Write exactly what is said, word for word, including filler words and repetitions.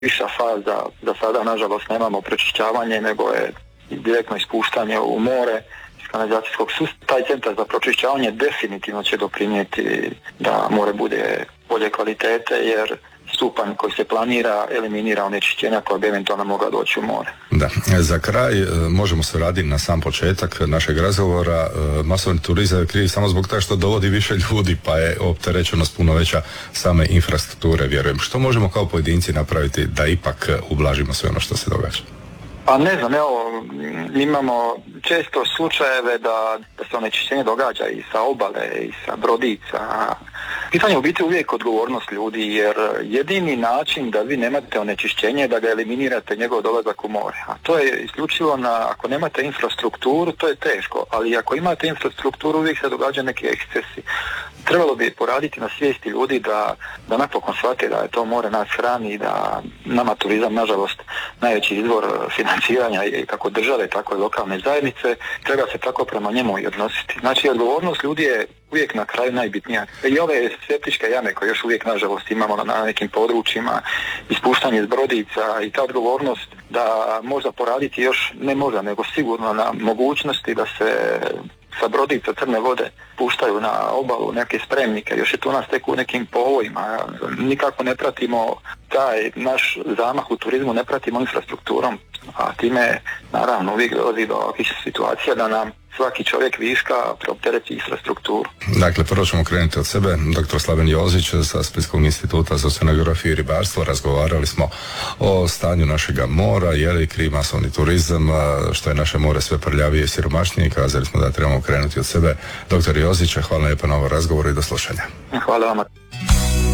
viša faza, za sada nažalost nemamo pročišćavanje, nego je direktno ispuštanje u more iz kanalizacijskog sustava. Taj centar za pročišćavanje definitivno će doprinijeti da more bude bolje kvalitete, jer stupanj koji se planira eliminira onečišćenja koja bi eventualno mogla doći u more. Da, za kraj možemo se raditi na sam početak našeg razgovora. Masovni turizam je kriv samo zbog toga što dovodi više ljudi, pa je opterećenost puno veća same infrastrukture, vjerujem. Što možemo kao pojedinci napraviti da ipak ublažimo sve ono što se događa? Pa ne znam, evo, imamo često slučajeve da, da se onečišćenje događa i sa obale i sa brodica. Pitanje je u biti uvijek odgovornost ljudi, jer jedini način da vi nemate onečišćenje je da ga eliminirate njegov dolazak u more. A to je isključivo na, ako nemate infrastrukturu, to je teško, ali ako imate infrastrukturu uvijek se događa neki ekscesi. Trebalo bi poraditi na svijesti ljudi da, da napokon shvate da je to more nas hrani i da nama turizam, nažalost, najveći izvor financiranja i kako države, tako i lokalne zajednice, treba se tako prema njemu i odnositi. Znači, odgovornost ljudi je uvijek na kraju najbitnija. I ove septičke jame koje još uvijek, nažalost, imamo na, na nekim područjima, ispuštanje iz brodica i ta odgovornost da možda poraditi još, ne možda, nego sigurno na mogućnosti da se sa brodica crne vode puštaju na obalu neke spremnike, još je to nas tek u nekim povojima. Nikako ne pratimo taj naš zamah u turizmu, ne pratimo infrastrukturom, a time naravno uvijek dolazi do ovakvih situacija da nam svaki čovjek viška preoptereti infrastrukturu. Dakle, prvo ćemo krenuti od sebe. Doktor Slaven Jozić sa Splitskog instituta za oceanografiju i ribarstvo. Razgovarali smo o stanju našega mora, je li kriv masovni turizam, što je naše more sve prljavije i siromašnije. Kazali smo da trebamo krenuti od sebe. Doktor Jozić, hvala lijepa na ovaj razgovor i do slušanja. Hvala vam.